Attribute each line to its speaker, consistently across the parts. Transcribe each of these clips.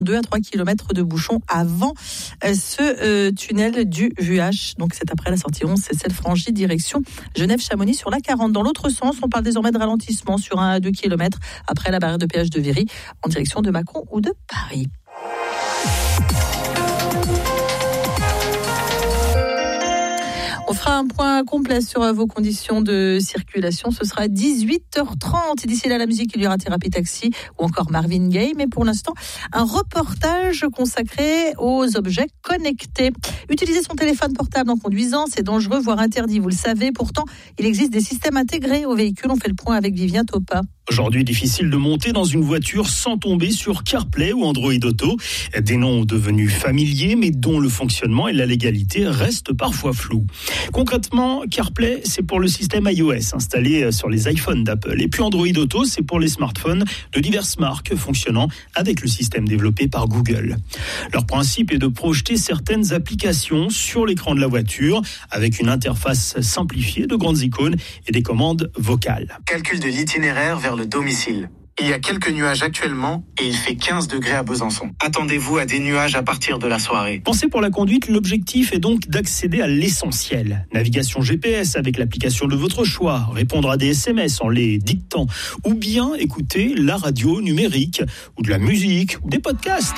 Speaker 1: 2 à 3 km de bouchons avant ce tunnel du VUH. Donc c'est après la sortie 11, c'est celle franchie direction Genève-Chamonix sur la 40. Dans l'autre sens, on parle désormais de ralentissement sur 1 à 2 km après la barrière de péage de Viry en direction de Mâcon ou de Paris. On fera un point complet sur vos conditions de circulation. Ce sera à 18h30. D'ici là, la musique, il y aura Thérapie Taxi ou encore Marvin Gaye. Mais pour l'instant, un reportage consacré aux objets connectés. Utiliser son téléphone portable en conduisant, c'est dangereux, voire interdit. Vous le savez. Pourtant, il existe des systèmes intégrés aux véhicules. On fait le point avec Vivien Topa.
Speaker 2: Aujourd'hui, difficile de monter dans une voiture sans tomber sur CarPlay ou Android Auto. Des noms devenus familiers, mais dont le fonctionnement et la légalité restent parfois flous. Concrètement, CarPlay, c'est pour le système iOS installé sur les iPhones d'Apple. Et puis Android Auto, c'est pour les smartphones de diverses marques fonctionnant avec le système développé par Google. Leur principe est de projeter certaines applications sur l'écran de la voiture avec une interface simplifiée de grandes icônes et des commandes vocales.
Speaker 3: Calcul de l'itinéraire vers le domicile. Il y a quelques nuages actuellement et il fait 15 degrés à Besançon. Attendez-vous à des nuages à partir de la soirée.
Speaker 2: Pensez pour la conduite, l'objectif est donc d'accéder à l'essentiel. Navigation GPS avec l'application de votre choix, répondre à des SMS en les dictant, ou bien écouter la radio numérique, ou de la musique, ou des podcasts.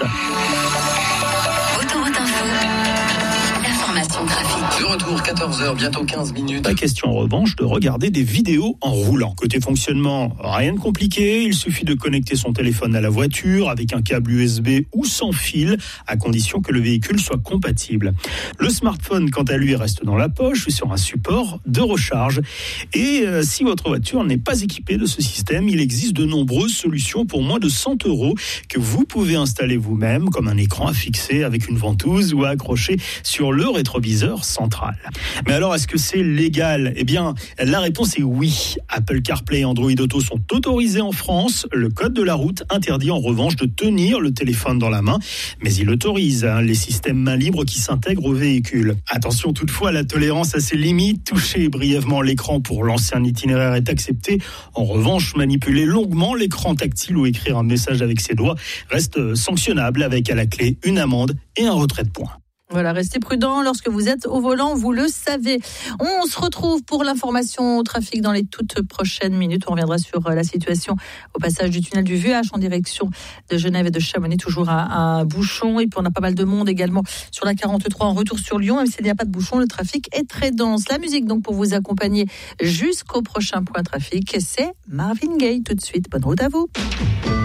Speaker 4: Autoroute Info. L'information trafic.
Speaker 5: De retour, 14h, bientôt 15 minutes.
Speaker 2: La question en revanche de regarder des vidéos en roulant. Côté fonctionnement, rien de compliqué. Il suffit de connecter son téléphone à la voiture avec un câble USB ou sans fil, à condition que le véhicule soit compatible. Le smartphone, quant à lui, reste dans la poche sur un support de recharge. Et si votre voiture n'est pas équipée de ce système, il existe de nombreuses solutions pour moins de 100 € que vous pouvez installer vous-même, comme un écran à fixer avec une ventouse ou à accrocher sur le rétroviseur central. Mais alors, est-ce que c'est légal ? Eh bien, la réponse est oui. Apple CarPlay et Android Auto sont autorisés en France. Le code de la route interdit en revanche de tenir le téléphone dans la main, mais il autorise les systèmes main libre qui s'intègrent au véhicule. Attention toutefois, la tolérance a ses limites. Toucher brièvement l'écran pour lancer un itinéraire est accepté. En revanche, manipuler longuement l'écran tactile ou écrire un message avec ses doigts reste sanctionnable avec à la clé une amende et un retrait de points.
Speaker 1: Voilà, restez prudents lorsque vous êtes au volant, vous le savez. On se retrouve pour l'information au trafic dans les toutes prochaines minutes. On reviendra sur la situation au passage du tunnel du VUH en direction de Genève et de Chamonix, toujours un bouchon. Et puis on a pas mal de monde également sur la 43 en retour sur Lyon. Même s'il n'y a pas de bouchon, le trafic est très dense. La musique donc pour vous accompagner jusqu'au prochain point trafic, c'est Marvin Gaye tout de suite. Bonne route à vous.